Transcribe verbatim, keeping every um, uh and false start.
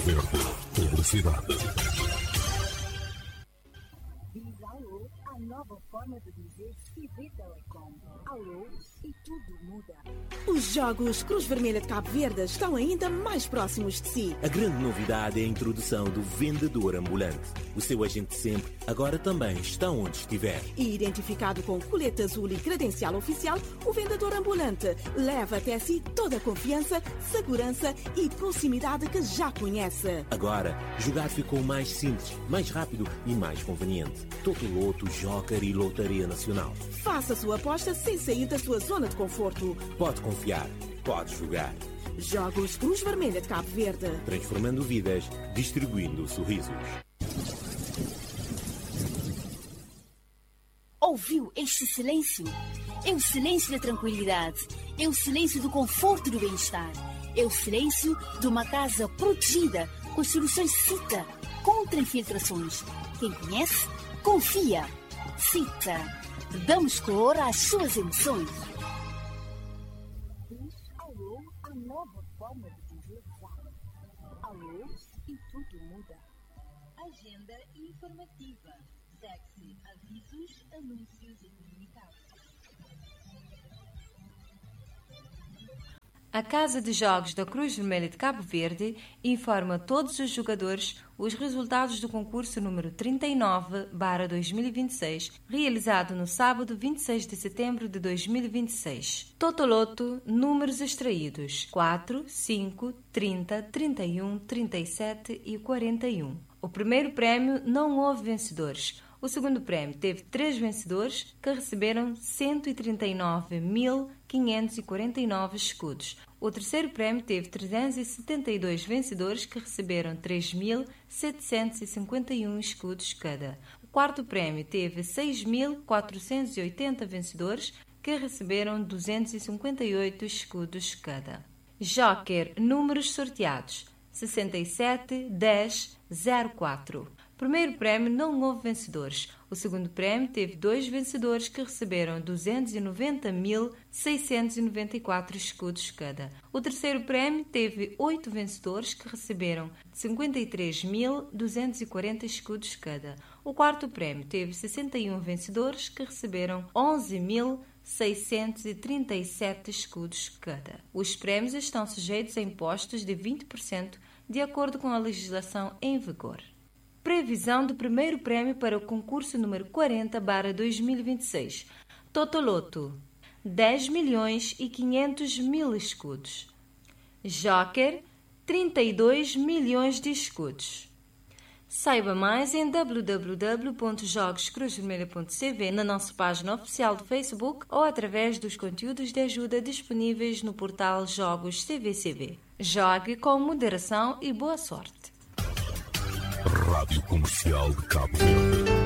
Verde, publicidade. Diz alô, a nova forma de dizer C V Telecom. Alô e tudo muda. Os Jogos Cruz Vermelha de Cabo Verde estão ainda mais próximos de si. A grande novidade é a introdução do vendedor ambulante. O seu agente sempre, agora também está onde estiver. E identificado com colete azul e credencial oficial, o vendedor ambulante leva até si toda a confiança, segurança e proximidade que já conhece. Agora, jogar ficou mais simples, mais rápido e mais conveniente. Totoloto, Joker e Lotaria Nacional. Faça a sua aposta sem sair da sua zona de conforto. Pode confiar, pode jogar. Jogos Cruz Vermelha de Cabo Verde. Transformando vidas, distribuindo sorrisos. Ouviu este silêncio? É o silêncio da tranquilidade. É o silêncio do conforto e do bem-estar. É o silêncio de uma casa protegida com as soluções CITA contra infiltrações. Quem conhece, confia. CITA. Damos cor às suas emoções. Diz alô, a nova forma de dizer já. Alô e tudo muda. Agenda informativa. Segue-se avisos, anúncios e comunicados. A Casa de Jogos da Cruz Vermelha de Cabo Verde informa todos os jogadores os resultados do concurso número trinta e nove barra dois mil e vinte e seis, realizado no sábado vinte e seis de setembro de dois mil e vinte e seis. Totoloto, números extraídos: quatro, cinco, trinta, trinta e um, trinta e sete e quarenta e um. O primeiro prémio não houve vencedores. O segundo prémio teve três vencedores que receberam cento e trinta e nove mil quinhentos e quarenta e nove escudos. O terceiro prémio teve trezentos e setenta e dois vencedores que receberam três mil setecentos e cinquenta e um escudos cada. O quarto prémio teve seis mil quatrocentos e oitenta vencedores que receberam duzentos e cinquenta e oito escudos cada. Joker, números sorteados: sessenta e sete, dez, zero quatro. Primeiro prémio não houve vencedores. O segundo prémio teve dois vencedores que receberam duzentos e noventa mil seiscentos e noventa e quatro escudos cada. O terceiro prémio teve oito vencedores que receberam cinquenta e três mil duzentos e quarenta escudos cada. O quarto prémio teve sessenta e um vencedores que receberam onze mil seiscentos e trinta e sete escudos cada. Os prémios estão sujeitos a impostos de vinte por cento de acordo com a legislação em vigor. Previsão do primeiro prémio para o concurso número quarenta barra dois mil e vinte e seis. Totoloto, dez milhões e quinhentos mil escudos. Joker, trinta e dois milhões de escudos. Saiba mais em w w w ponto jogos cruz vermelha ponto c v, na nossa página oficial do Facebook ou através dos conteúdos de ajuda disponíveis no portal Jogos C V C V. Jogue com moderação e boa sorte. Rádio Comercial de Cabo Verde.